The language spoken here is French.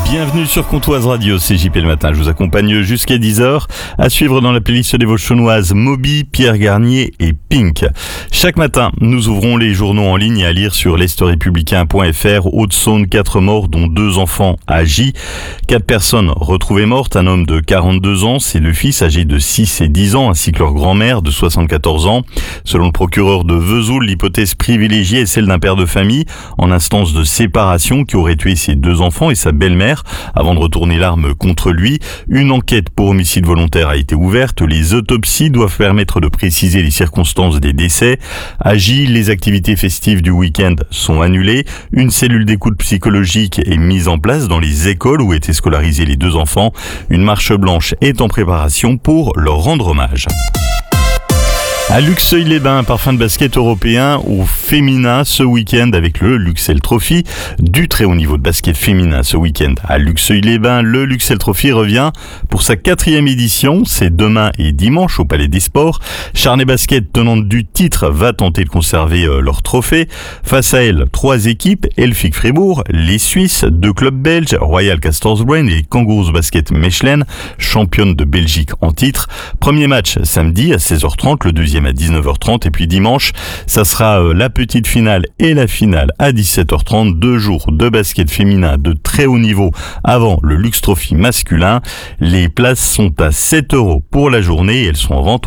Bienvenue sur Comtoise Radio, c'est JP le matin. Je vous accompagne jusqu'à 10h. À suivre dans la playlist des Vauchonoises, Moby, Pierre Garnier et Pink. Chaque matin, nous ouvrons les journaux en ligne à lire sur l'estrepublicain.fr. Haute-Saône, 4 morts, dont 2 enfants à Gy. 4 personnes retrouvées mortes. Un homme de 42 ans, c'est le fils âgé de 6 et 10 ans, ainsi que leur grand-mère de 74 ans. Selon le procureur de Vesoul, l'hypothèse privilégiée est celle d'un père de famille en instance de séparation qui aurait tué ses 2 enfants et sa belle-mère avant de retourner l'arme contre lui. Une enquête pour homicide volontaire a été ouverte. Les autopsies doivent permettre de préciser les circonstances des décès. À Gy, les activités festives du week-end sont annulées. Une cellule d'écoute psychologique est mise en place dans les écoles où étaient scolarisés les 2 enfants. Une marche blanche est en préparation pour leur rendre hommage. À Luxeuil-les-Bains, parfum de basket européen au féminin ce week-end avec le Luxel Trophy. Du très haut niveau de basket féminin ce week-end à Luxeuil-les-Bains. Le Luxel Trophy revient pour sa 4e édition. C'est demain et dimanche au Palais des Sports. Charnay Basket, tenante du titre, va tenter de conserver leur trophée. Face à elle, 3 équipes. Elfic Fribourg, les Suisses, 2 clubs belges, Royal Castorsbrain et Kangaroos Basket Mechelen, championne de Belgique en titre. Premier match samedi à 16h30, le deuxième à 19h30 et puis dimanche, ça sera la petite finale et la finale à 17h30. 2 jours de basket féminin de très haut niveau avant le Lux Trophy masculin. Les places sont à 7 € pour la journée et elles sont en vente